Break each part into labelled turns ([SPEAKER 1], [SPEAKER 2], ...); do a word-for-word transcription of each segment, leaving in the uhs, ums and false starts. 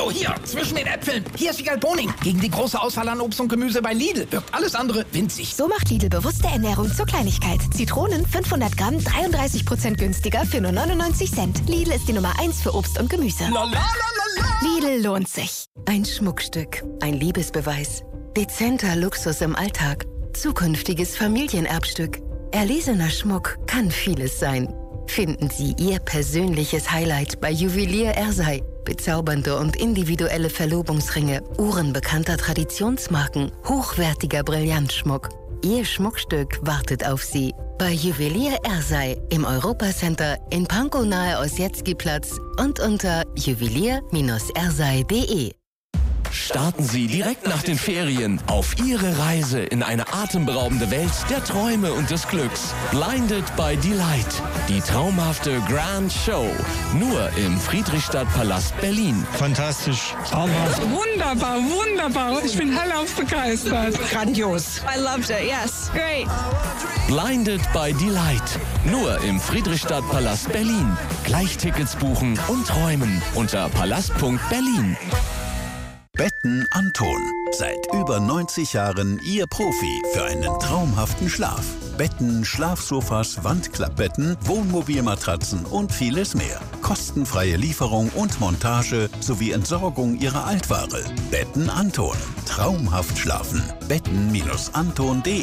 [SPEAKER 1] Oh, hier, zwischen den Äpfeln. Hier ist Egal Boning. Gegen die große Auswahl an Obst und Gemüse bei Lidl wirkt alles andere winzig.
[SPEAKER 2] So macht Lidl bewusste Ernährung zur Kleinigkeit. Zitronen fünfhundert Gramm, dreiunddreißig Prozent günstiger für nur neunundneunzig Cent. Lidl ist die Nummer eins für Obst und Gemüse.
[SPEAKER 1] La, la, la, la, la.
[SPEAKER 2] Lidl lohnt sich.
[SPEAKER 3] Ein Schmuckstück, ein Liebesbeweis. Dezenter Luxus im Alltag. Zukünftiges Familienerbstück. Erlesener Schmuck kann vieles sein. Finden Sie Ihr persönliches Highlight bei Juwelier Ersei. Bezaubernde und individuelle Verlobungsringe, Uhren bekannter Traditionsmarken, hochwertiger Brillantschmuck. Ihr Schmuckstück wartet auf Sie. Bei Juwelier Ersei im Europacenter in Pankow nahe Ossietzky-Platz und unter juwelier ersei punkt de.
[SPEAKER 4] Starten Sie direkt nach den Ferien auf Ihre Reise in eine atemberaubende Welt der Träume und des Glücks. Blinded by Delight. Die traumhafte Grand Show. Nur im Friedrichstadtpalast Berlin.
[SPEAKER 5] Fantastisch. Traumhaft.
[SPEAKER 6] Wunderbar, wunderbar. Ich bin hellauf begeistert.
[SPEAKER 7] Grandios.
[SPEAKER 8] I loved it, yes. Great.
[SPEAKER 4] Blinded by Delight. Nur im Friedrichstadtpalast Berlin. Gleich Tickets buchen und träumen unter palast punkt berlin.
[SPEAKER 9] Betten Anton. Seit über neunzig Jahren Ihr Profi für einen traumhaften Schlaf. Betten, Schlafsofas, Wandklappbetten, Wohnmobilmatratzen und vieles mehr. Kostenfreie Lieferung und Montage sowie Entsorgung Ihrer Altware. Betten Anton. Traumhaft schlafen. betten Anton punkt de.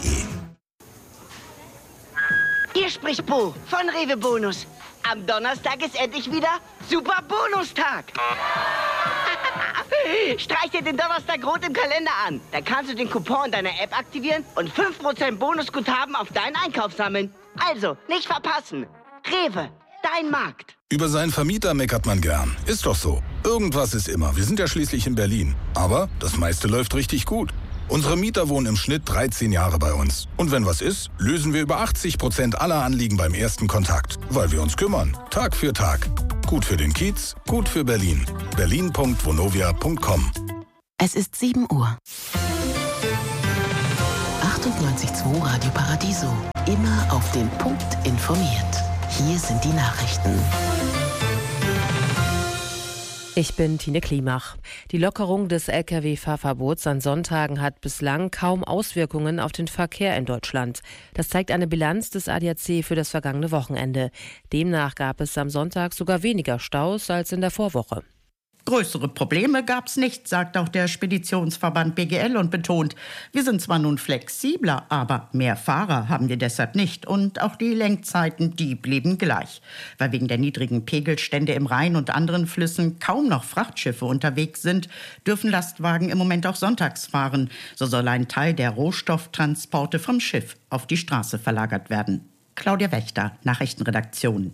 [SPEAKER 10] Hier spricht Bo von Rewe Bonus. Am Donnerstag ist endlich wieder Super Bonustag. Streich dir den Donnerstag rot im Kalender an. Dann kannst du den Coupon in deiner App aktivieren und fünf Prozent Bonusguthaben auf deinen Einkauf sammeln. Also, nicht verpassen. Rewe, dein Markt.
[SPEAKER 11] Über seinen Vermieter meckert man gern. Ist doch so. Irgendwas ist immer. Wir sind ja schließlich in Berlin. Aber das meiste läuft richtig gut. Unsere Mieter wohnen im Schnitt dreizehn Jahre bei uns. Und wenn was ist, lösen wir über achtzig Prozent aller Anliegen beim ersten Kontakt. Weil wir uns kümmern. Tag für Tag. Gut für den Kiez, gut für Berlin. berlin punkt vonovia punkt com.
[SPEAKER 3] Es ist sieben Uhr. achtundneunzig Komma zwei Radio Paradiso. Immer auf den Punkt informiert. Hier sind die Nachrichten.
[SPEAKER 12] Ich bin Tine Klimach. Die Lockerung des L K W-Fahrverbots an Sonntagen hat bislang kaum Auswirkungen auf den Verkehr in Deutschland. Das zeigt eine Bilanz des A D A C für das vergangene Wochenende. Demnach gab es am Sonntag sogar weniger Staus als in der Vorwoche.
[SPEAKER 7] Größere Probleme gab's nicht, sagt auch der Speditionsverband B G L und betont, wir sind zwar nun flexibler, aber mehr Fahrer haben wir deshalb nicht. Und auch die Lenkzeiten, die blieben gleich. Weil wegen der niedrigen Pegelstände im Rhein und anderen Flüssen kaum noch Frachtschiffe unterwegs sind, dürfen Lastwagen im Moment auch sonntags fahren. So soll ein Teil der Rohstofftransporte vom Schiff auf die Straße verlagert werden. Claudia Wächter, Nachrichtenredaktion.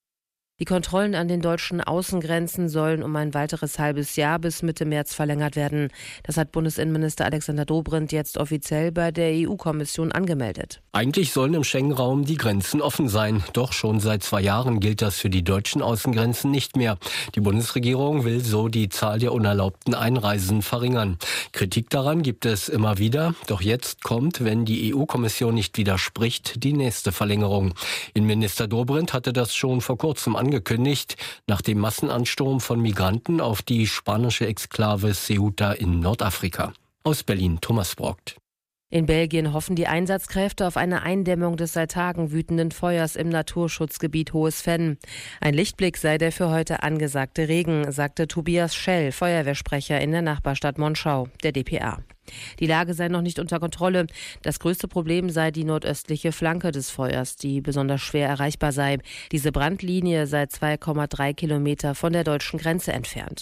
[SPEAKER 12] Die Kontrollen an den deutschen Außengrenzen sollen um ein weiteres halbes Jahr bis Mitte März verlängert werden. Das hat Bundesinnenminister Alexander Dobrindt jetzt offiziell bei der E U-Kommission angemeldet.
[SPEAKER 13] Eigentlich sollen im Schengen-Raum die Grenzen offen sein. Doch schon seit zwei Jahren gilt das für die deutschen Außengrenzen nicht mehr. Die Bundesregierung will so die Zahl der unerlaubten Einreisen verringern. Kritik daran gibt es immer wieder. Doch jetzt kommt, wenn die E U-Kommission nicht widerspricht, die nächste Verlängerung. Innenminister Dobrindt hatte das schon vor kurzem angekündigt, nach dem Massenansturm von Migranten auf die spanische Exklave Ceuta in Nordafrika. Aus Berlin Thomas Brockt.
[SPEAKER 12] In Belgien hoffen die Einsatzkräfte auf eine Eindämmung des seit Tagen wütenden Feuers im Naturschutzgebiet Hohes Venn. Ein Lichtblick sei der für heute angesagte Regen, sagte Tobias Schell, Feuerwehrsprecher in der Nachbarstadt Monschau, der D P A. Die Lage sei noch nicht unter Kontrolle. Das größte Problem sei die nordöstliche Flanke des Feuers, die besonders schwer erreichbar sei. Diese Brandlinie sei zwei Komma drei Kilometer von der deutschen Grenze entfernt.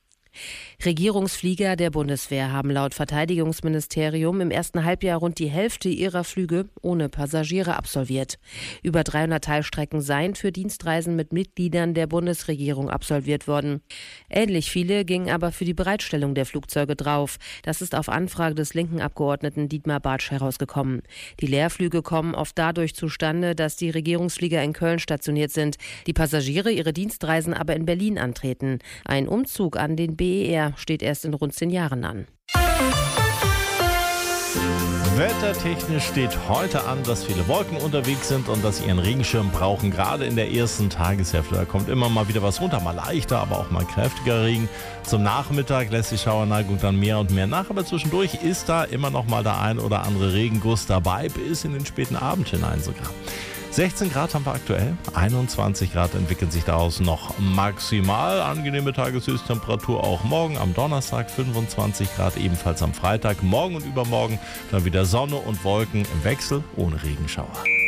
[SPEAKER 12] Regierungsflieger der Bundeswehr haben laut Verteidigungsministerium im ersten Halbjahr rund die Hälfte ihrer Flüge ohne Passagiere absolviert. Über dreihundert Teilstrecken seien für Dienstreisen mit Mitgliedern der Bundesregierung absolviert worden. Ähnlich viele gingen aber für die Bereitstellung der Flugzeuge drauf. Das ist auf Anfrage des linken Abgeordneten Dietmar Bartsch herausgekommen. Die Leerflüge kommen oft dadurch zustande, dass die Regierungsflieger in Köln stationiert sind, die Passagiere ihre Dienstreisen aber in Berlin antreten. Ein Umzug an den B E R steht erst in rund zehn Jahren an.
[SPEAKER 8] Wettertechnisch steht heute an, dass viele Wolken unterwegs sind und dass sie ihren Regenschirm brauchen, gerade in der ersten Tageshälfte. Da kommt immer mal wieder was runter, mal leichter, aber auch mal kräftiger Regen. Zum Nachmittag lässt die Schauerneigung dann mehr und mehr nach, aber zwischendurch ist da immer noch mal der ein oder andere Regenguss dabei, bis in den späten Abend hinein sogar. sechzehn Grad haben wir aktuell, einundzwanzig Grad entwickeln sich daraus noch maximal. Angenehme Tageshöchsttemperatur auch morgen am Donnerstag, fünfundzwanzig Grad, ebenfalls am Freitag. Morgen und übermorgen dann wieder Sonne und Wolken im Wechsel ohne Regenschauer.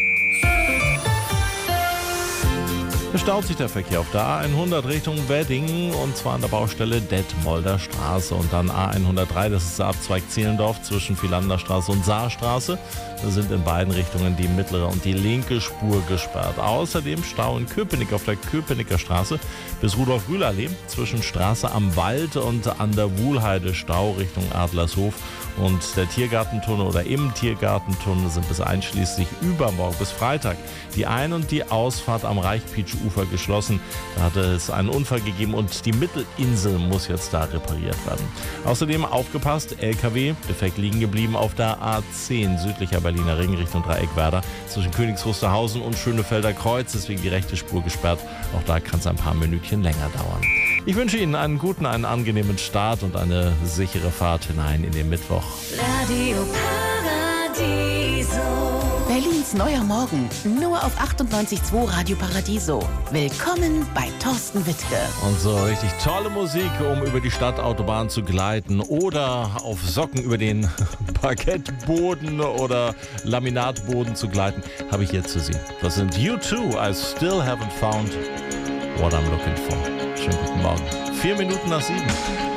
[SPEAKER 8] Bestaut sich der Verkehr auf der A hundert Richtung Wedding und zwar an der Baustelle Detmolder Straße und dann A hundertdrei, das ist der Abzweig Zehlendorf zwischen Vielander Straße und Saarstraße. Da sind in beiden Richtungen die mittlere und die linke Spur gesperrt. Außerdem Stau in Köpenick auf der Köpenicker Straße bis Rudolf-Rühl-Allee zwischen Straße am Wald und an der Wuhlheide Stau Richtung Adlershof. Und der Tiergartentunnel oder im Tiergartentunnel sind bis einschließlich übermorgen bis Freitag die Ein- und die Ausfahrt am Reichpietsch-Ufer geschlossen. Da hatte es einen Unfall gegeben und die Mittelinsel muss jetzt da repariert werden. Außerdem aufgepasst, L K W defekt liegen geblieben auf der A zehn südlicher Berliner Ring Richtung Dreieckwerder zwischen Königs Wusterhausen und Schönefelder Kreuz. Deswegen die rechte Spur gesperrt. Auch da kann es ein paar Minütchen länger dauern. Ich wünsche Ihnen einen guten, einen angenehmen Start und eine sichere Fahrt hinein in den Mittwoch.
[SPEAKER 14] Radio Paradiso.
[SPEAKER 15] Berlins neuer Morgen, nur auf achtundneunzig Komma zwei Radio Paradiso. Willkommen bei Thorsten Wittke.
[SPEAKER 8] Und so richtig tolle Musik, um über die Stadtautobahn zu gleiten oder auf Socken über den Parkettboden oder Laminatboden zu gleiten, habe ich jetzt zu sehen. Das sind U two, I still haven't found what I'm looking for. Schönen guten Morgen. Vier Minuten nach sieben.